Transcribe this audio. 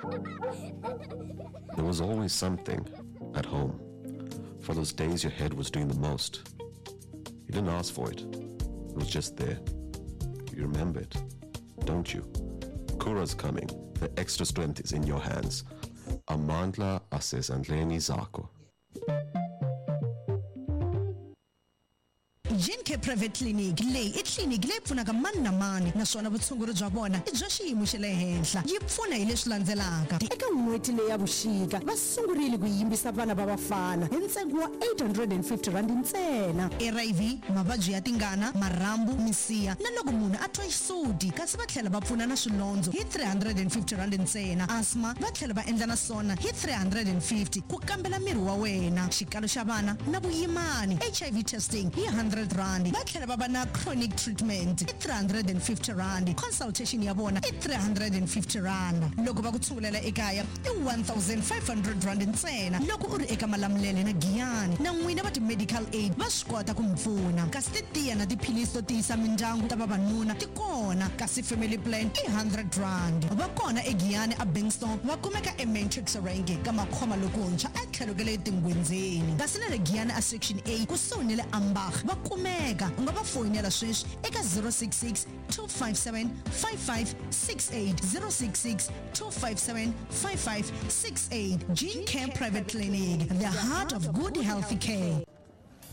There was always something at home. For those days your head was doing the most. You didn't ask for it. It was just there. You remember it, don't you? Kura's coming. The extra strength is in your hands. Amandla asezandleni zakho. Jinke Private Clinic le clinic le pfuna ka mani na mani naswona vutshunguri bya vona I bya xiyimo xa le henhla yi pfuna hi leswi landzelaka eka n'hweti leyi ya vuxika va sungurile ku yimbisa vana va vafana hi ntsengo wa 850 rand ntsena HIV mavabyi ya tingana marhambu misiya na loko munhu a twa xisuti kasi va tlhela va pfuna na swilondzo hi 350 rand ntsena asthma va tlhela va endla na swona hi 350 ku kambela miri wa wena xikalo xa vana na vuyimani HIV testing hi 100 rand va tlhela va va na chronic treatment i 350 rand consultation ya vona i 350 rand loko va ku tshungulela ekaya i 1500 rand ntsena loko u ri eka Malamulele na Giyani na n'wina va ti medical aid va swi kota ku mi pfuna kasi titiya na tiphilisi to tiyisa mindyangu ta vavanuna ti kona kasi family plan i 100 rand va kona eGiyani a Bingstone va kumeka eMatrix Range ka makhoma lokuntshwa a tlhelo ka le tingwenzeni kasi na le Giyani a section A kusuhi ni le Ambach va kumeka u nga va fonela sweswi eka 066 257 5568 066 257 5568 Gene Care Private Clinic, the heart of good healthy care.